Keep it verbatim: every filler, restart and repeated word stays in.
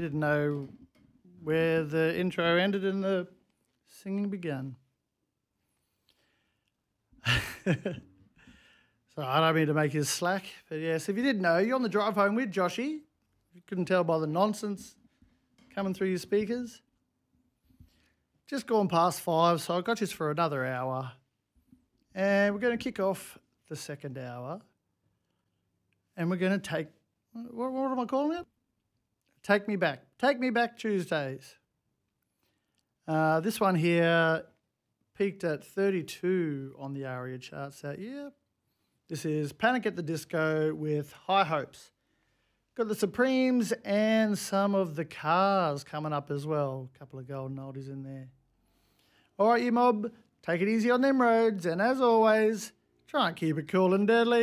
didn't know where the intro ended and the singing began. So I don't mean to make you slack, but yes, if you didn't know, you're on the drive home with Joshy. You couldn't tell by the nonsense coming through your speakers. Just gone past five, so I got you for another hour. And we're going to kick off the second hour. And we're going to take, what, what am I calling it? Take Me Back. Take Me Back Tuesdays. Uh, this one here peaked at thirty-two on the ARIA charts that year. This is Panic at the Disco with High Hopes. Got the Supremes and some of the Cars coming up as well. A couple of golden oldies in there. All right, you mob, take it easy on them roads. And as always, try and keep it cool and deadly.